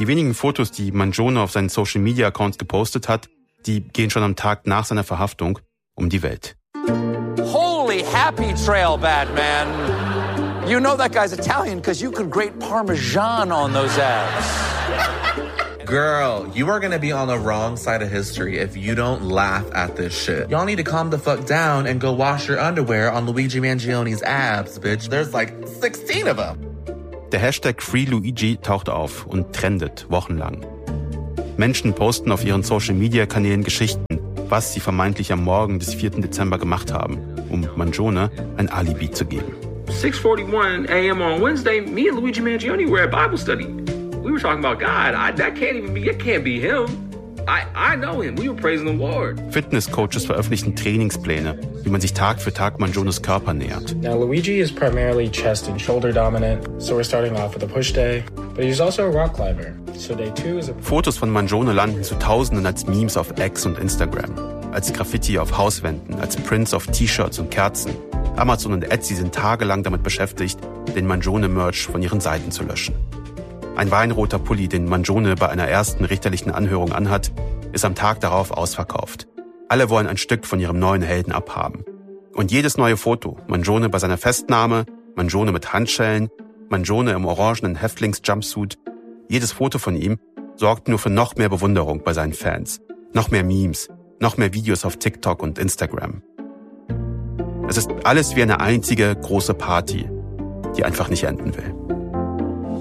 Die wenigen Fotos, die Mangione auf seinen Social-Media-Accounts gepostet hat, die gehen schon am Tag nach seiner Verhaftung um die Welt. Holy happy trail, Batman. You know that guy's Italian because you could grate Parmesan on those abs. Girl, you are gonna be on the wrong side of history if you don't laugh at this shit. Y'all need to calm the fuck down and go wash your underwear on Luigi Mangione's abs, bitch. There's like 16 of them. Der Hashtag FreeLuigi taucht auf und trendet wochenlang. Menschen posten auf ihren Social-Media-Kanälen Geschichten, was sie vermeintlich am Morgen des 4. Dezember gemacht haben, um Mangione ein Alibi zu geben. 6:41 a.m. on Wednesday, me and Luigi Mangione were at Bible study. We were talking about God. That can't be him. I know him. We were praising the Lord. Fitnesscoaches veröffentlichen Trainingspläne, wie man sich Tag für Tag Mangiones Körper nähert. Now Luigi is primarily chest and shoulder dominant, so we're starting off with a push day. But he's also a rock climber, so day 2 is a... Fotos von Mangione landen zu Tausenden als Memes auf X und Instagram, als Graffiti auf Hauswänden, als Prints auf T-Shirts und Kerzen. Amazon und Etsy sind tagelang damit beschäftigt, den Mangione-Merch von ihren Seiten zu löschen. Ein weinroter Pulli, den Mangione bei einer ersten richterlichen Anhörung anhat, ist am Tag darauf ausverkauft. Alle wollen ein Stück von ihrem neuen Helden abhaben. Und jedes neue Foto, Mangione bei seiner Festnahme, Mangione mit Handschellen, Mangione im orangenen Häftlings-Jumpsuit, jedes Foto von ihm sorgt nur für noch mehr Bewunderung bei seinen Fans. Noch mehr Memes, noch mehr Videos auf TikTok und Instagram. Es ist alles wie eine einzige große Party, die einfach nicht enden will.